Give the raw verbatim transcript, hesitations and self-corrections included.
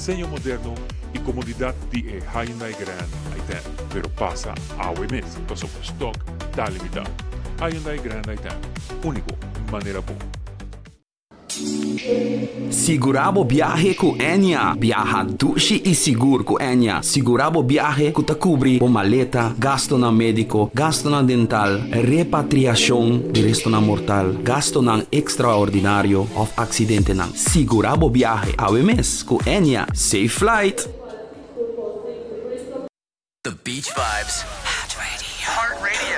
diseño moderno y comodidad de Hyundai Grand i ten, pero pasa a O M S, então o stock está limitado. Hyundai Grand i ten, único, maneira boa. Segurabo viaje com Enya. Viaja dushi e seguro com Enya. Segurabo viaje que te cobri o maleta, gasto na médico, gasto na dental, repatriação de resto na mortal, gasto na extraordinário of acidente na. Segurabo viaje a O M S com Enya. Safe flight. The Beach Vibes. Heart Radio. Heart Radio.